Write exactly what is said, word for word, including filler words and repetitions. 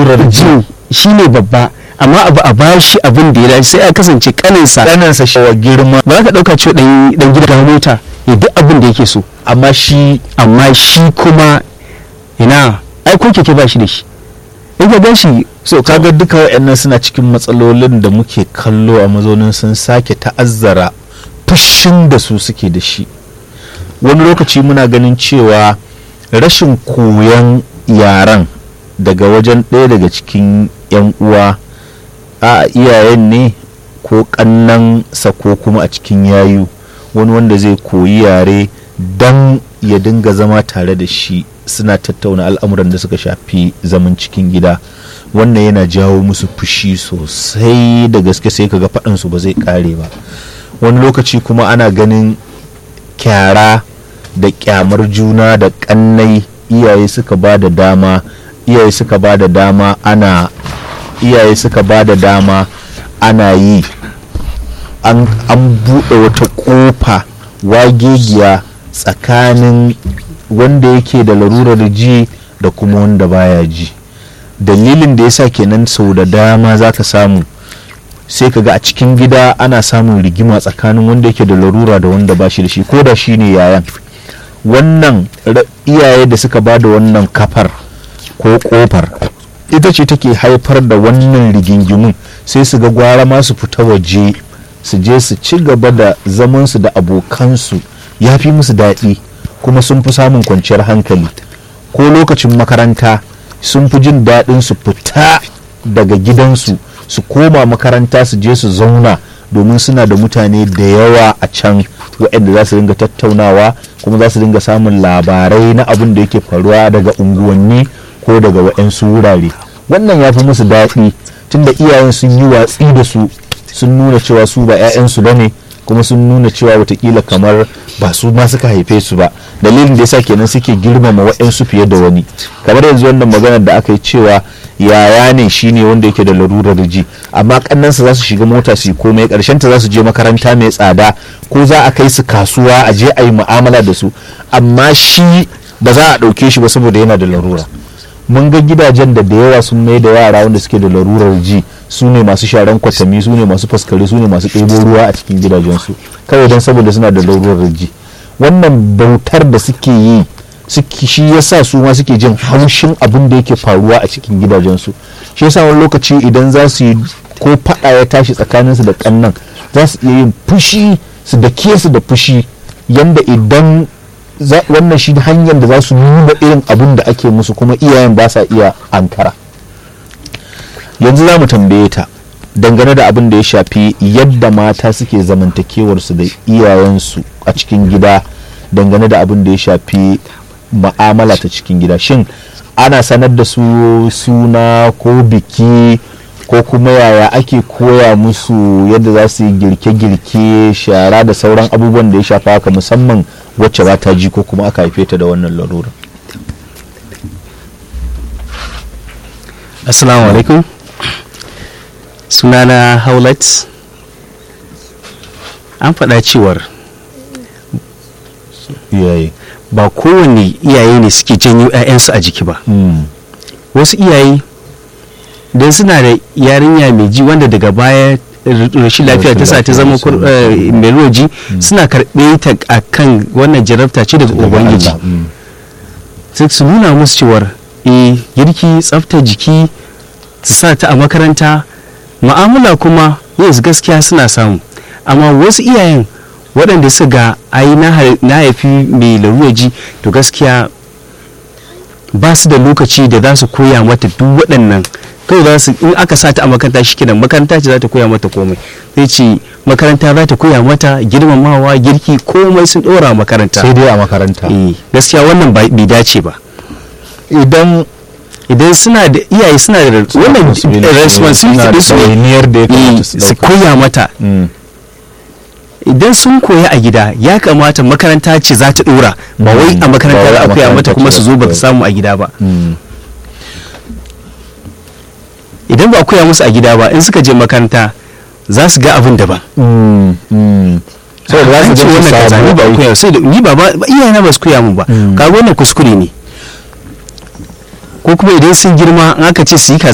larurar ji shi ne babba, amma abu a bashi abin da ya dace sai a kasance kaninsa ɗanansa shi wa girma, ba za ka ɗauka cewa ɗan gida mota ya duk abin da yake so, amma shi amma shi kuma ina ai ko keke ba shi da shi in ka shi. so kaga duka waɗannan suna cikin matsalolin da muke kallo a mazaunin sun sake ta'azzara fushin da su suke da shi. Wani lokaci muna ganin cewa rashin koyon yaran daga wajen ɗaya daga cikin 'yan uwa a iyayen ne ko ƙannansa ko kuma a cikin yayu, wani wanda zai koyi yare don ya dinga zama tare da shi suna tattauna al'amuran da suka shafi zaman cikin gida. Wannan yana jawo musu fushi sosai da gaske, sai kaga faɗansu ba zai ƙare ba. Wani lokaci kuma ana ganin kyara da kyamar juna da ƙannai iyaye suka ba da dama iyaye suka ba da dama ana iyaye suka ba da dama ana yi, an buɗe wata ƙofa wagegiya tsakanin wanda yake da larurar ji da kuma wanda baya ji. Dalilin da yasa kenan sau da dama za ka samu sai ka ga a cikin gida ana samun rigima tsakanin wanda yake da larura da wanda ba shi da shi, ko da shi ne yayan. Wannan iyaye da suka ba da wannan kafar ko kofar ita ce take haifar da wannan rigingimun, sai su ga gwara ma su fita waje su je su ci gaba da zamansu da abokansu, ya fi musu daɗi kuma sun fi samun kwanciyar hankali. Ko lokacin makaranta sun fi jin daɗin su fita daga gidansu su koma makaranta su je su zauna, domin suna da mutane da yawa a can waɗanda za su dinga tattaunawa kuma za su dinga samun labarai na abin da yake faruwa daga unguwanni ko daga waɗansu wurare. Wannan ya fi musu daɗi tunda iyayen sun yi watsi da su, sun nuna cewa su ba 'ya'yansu ba ne, kuma sun nuna cewa watakila kamar ba su ma suka haife su ba. Dalilin da yasa kenan suke girmama waɗansu fiye da wani. Kamar yanzu wannan maganar da aka yi cewa yaya ne shine wanda yake da larurar ji, amma kannansa za su shiga mota su yi komai, karshen ta za su je makaranta mai tsada ko za a kai su kasuwa a je a yi mu'amala da su, amma shi ba za a ɗauke shi ba saboda yana da larura. Mun ga gidajen da da yawa sun mai da yara wanda suke da larurar ji su ne masu sharan kwatami, su ne masu faskare, su ne masu ɗebo ruwa a cikin gidajensu kawai don saboda suna da larurar ji. Wannan bautar da suke yi shi yasa su ma suke jin haushin abin da yake faruwa a cikin gidajensu. Shi yasa wani lokaci idan za su yi ko faɗa ya tashi tsakaninsu da ƙannan, za su iya yin fushi su da ke su da fushi, yanda idan wannan shi hanyar da za su nuna irin abin da ake musu kuma iyayen ba sa iya ankara. Yanzu za mu tambaye ta dangane da abin da ya shafi yadda mata suke zamantakewarsu da iyayensu a cikin gida, dangane da abin da ya shafi ma'amala ta cikin gida. Shin ana sanar da su suna ko biki, ko kuma yaya ake koya musu yadda za su yi girke-girke, shara da sauran abubuwan da ya shafa haka, musamman wacce ba ta ji ko kuma aka haife ta da wannan larura? Assalamu alaikum, sunana Haulat. An faɗa cewar iyaye ba kowane iyaye ne suke janyo 'ya'yansu a jiki ba. Wasu iyaye don suna da yarinya mai ji wanda daga baya rashin lafiya ta sa ta zama mai roji, suna karɓe ta a kan wannan jarabta ce daga ubangiji, sai su nuna musu cewar e girki, tsaftar jiki, su sa ta a makaranta, ma'amala kuma yanzu gaskiya suna samu. Amma wasu iyayen waɗanda su ga ai na haifi mai larurar ji, to gaskiya ba su da lokaci da za su koya mata duk waɗannan. Kawai za su, in aka sa ta a makaranta shi kenan, makaranta ce za ta koya mata komai. Sai ce makaranta za ta koya mata girmamawa, girki, komai sun ɗora makaranta, sai dai a makaranta. eh gaskiya wannan bai dace ba. Idan idan suna da iyaye suna da wannan responsibility su ne su koya mata. Idan sun koya a gida, ya kamata makaranta ce za ta ɗora, ba wai a makaranta za a koya mata kuma su zo ba ta samu a gida ba. Idan ba a koya musu a gida ba, in suka je makaranta za su ga abin daban. sai da za su ce wannan kaza ni ba koya, sai da ni ba iyayena ba su koya mun ba, kaga wannan kuskure ne. Ko kuma idan sun girma, in aka ce su yi kaza